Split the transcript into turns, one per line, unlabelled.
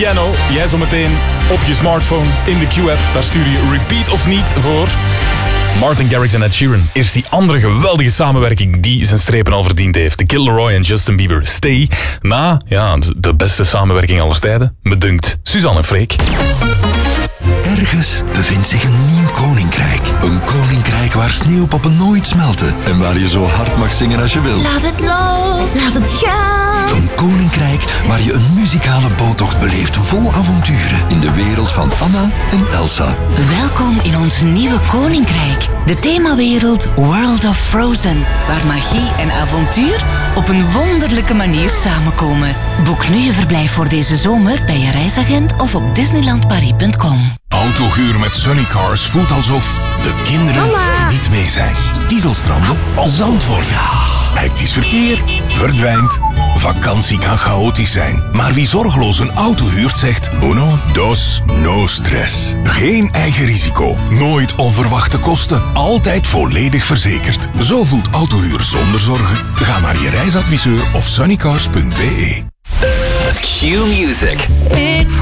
piano. Jij zometeen op je smartphone in de Q-app. Daar stuur je repeat of niet voor. Martin Garrix en Ed Sheeran is die andere geweldige samenwerking die zijn strepen al verdiend heeft. The Kid Laroi en Justin Bieber. Stay. Na, de beste samenwerking aller tijden. Me dunkt. Suzanne en Freek.
Ergens bevindt zich een nieuw koninkrijk. Een koninkrijk waar sneeuwpoppen nooit smelten. En waar je zo hard mag zingen als je wil.
Laat het los, laat het gaan.
Een koninkrijk waar je een muzikale boottocht beleeft vol avonturen. In de wereld van Anna en Elsa.
Welkom in ons nieuwe koninkrijk. De themawereld World of Frozen. Waar magie en avontuur op een wonderlijke manier samenkomen. Boek nu je verblijf voor deze zomer bij je reisagent of op disneylandparis.com.
Autohuur met Sunnycars voelt alsof de kinderen niet mee zijn. Kiezelstranden, Zandvoorten. Hectisch verkeer, verdwijnt. Vakantie kan chaotisch zijn. Maar wie zorgeloos een auto huurt zegt uno, dos, no stress. Geen eigen risico. Nooit onverwachte kosten. Altijd volledig verzekerd. Zo voelt autohuur zonder zorgen. Ga naar je reisadviseur of sunnycars.be.
Q Music.
Ik